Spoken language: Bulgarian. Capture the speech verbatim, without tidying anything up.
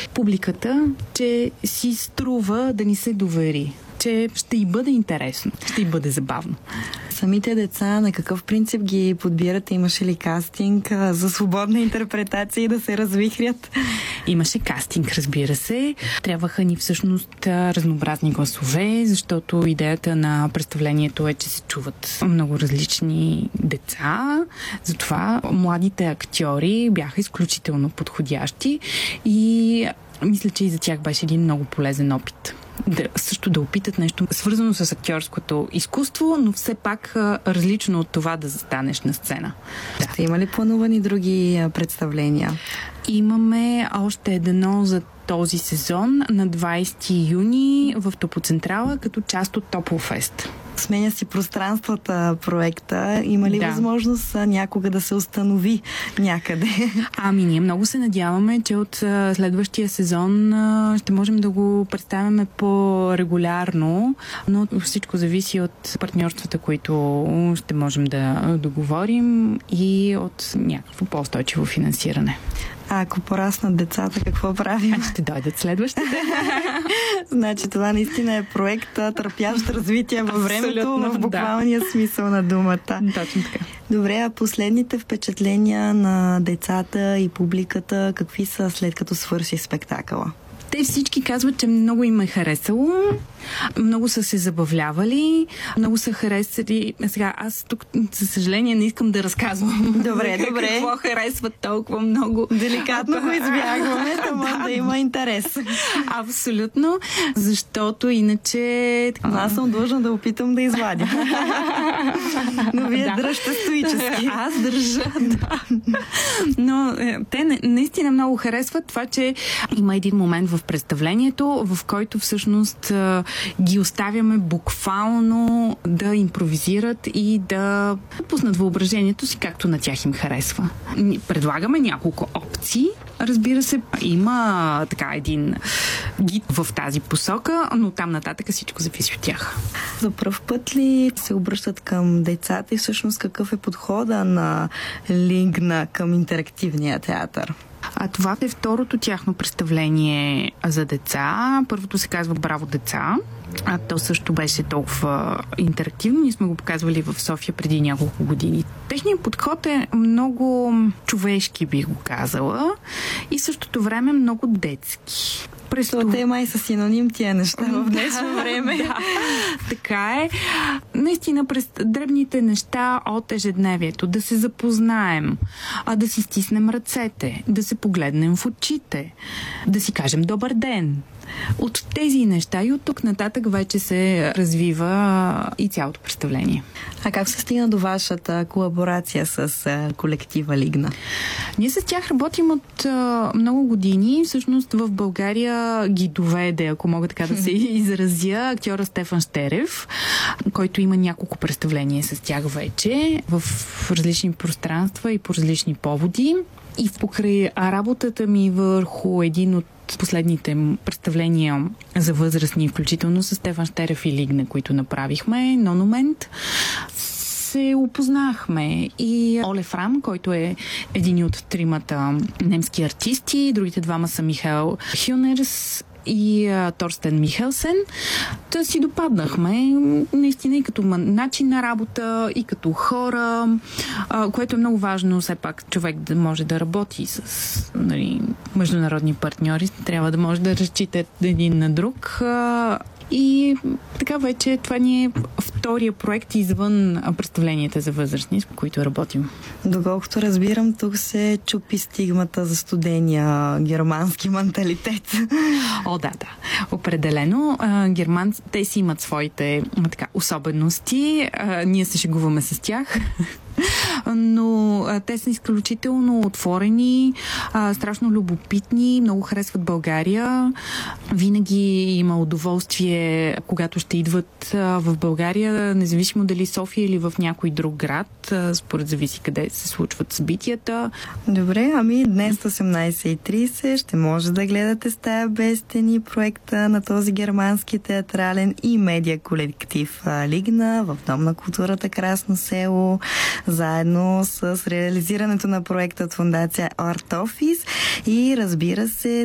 публиката, че си струва да ни се довери, че ще й бъде интересно, ще й бъде забавно. Самите деца на какъв принцип ги подбирате? Имаше ли кастинг а, за свободна интерпретация и да се развихрят? Имаше кастинг, разбира се. Трябваха ни всъщност разнообразни гласове, защото идеята на представлението е, че се чуват много различни деца. Затова младите актьори бяха изключително подходящи и мисля, че и за тях беше един много полезен опит. Да, също да опитат нещо свързано с актьорското изкуство, но все пак а, различно от това да застанеш на сцена. Да. Ще има ли планувани други а, представления? Имаме още едно за този сезон на двайсети юни в Топоцентрала като част от Топлофест. Сменя си пространствата проекта. Има ли да. възможност някога да се установи някъде? Ами ние много се надяваме, че от следващия сезон ще можем да го представяме по-регулярно, но всичко зависи от партньорствата, които ще можем да договорим и от някакво по-устойчиво финансиране. А ако пораснат децата, какво правим? А ще дойдат следващите. Значи това наистина е проект, търпящ развитие във времето, абсолютно, в буквалния да. смисъл на думата. Точно така. Добре, а последните впечатления на децата и публиката, какви са след като свърши спектакъла? Те всички казват, че много им е харесало, много са се забавлявали, много са харесали. Сега, аз тук, за съжаление, не искам да разказвам. Добре, добре. Какво харесват толкова много. Деликатно го избягваме, да може да има интерес. Абсолютно, защото иначе... Аз съм длъжна да опитам да извадя. Но вие да. дръжте стоически. Аз държа, да. Но те наистина много харесват това, че има един момент в представлението, в който всъщност ги оставяме буквално да импровизират и да пуснат въображението си, както на тях им харесва. Предлагаме няколко опции. Разбира се, има така един гид в тази посока, но там нататък всичко зависи от тях. За пръв път ли се обръщат към децата и всъщност какъв е подхода на Лигна към интерактивния театър? А това е второто тяхно представление за деца. Първото се казва "Браво, деца". А то също беше толкова интерактивно. Ние сме го показвали в София преди няколко години. Техният подход е много човешки, бих го казала, и в същото време много детски. Престо... Те май са синоним тия неща в днешно време. Да, така е. Наистина през дребните неща от ежедневието. Да се запознаем, а да си стиснем ръцете, да се погледнем в очите, да си кажем добър ден. От тези неща и от тук нататък вече се развива и цялото представление. А как се стигна до вашата колаборация с колектива Лигна? Ние с тях работим от а, много години. Всъщност в България ги доведе, ако мога така да се изразя, актьора Стефан Щерев, който има няколко представления с тях вече в различни пространства и по различни поводи. И покрай работата ми върху един от последните представления за възрастни, включително с Стефан Щерев и Лигна, които направихме, Нономент, се опознахме. И Оле Фрам, който е един от тримата немски артисти, другите двама са Михаел Хюнерс и а, Торстен Михелсен. Та си допаднахме наистина и като начин на работа, и като хора, а, което е много важно все пак човек да може да работи с, нали, международни партньори. Трябва да може да разчита един на друг. А, и така вече това ни е втория проект извън представленията за възрастни, с които работим. Доколкото разбирам, тук се чупи стигмата за студения германски менталитет. О, да, да. Определено. А, германци, те си имат своите така, особености. А, ние се шегуваме с тях. Но а, те са изключително отворени, а, страшно любопитни, много харесват България. Винаги има удоволствие, когато ще идват а, в България, независимо дали София или в някой друг град, а, според зависи къде се случват събитията. Добре, ами днес осемнайсет и трийсет ще може да гледате "Стая без стени", проекта на този германски театрален и медиа колектив Лигна в Дом на културата Красно село, заедно с реализирането на проекта от фондация Art Office и разбира се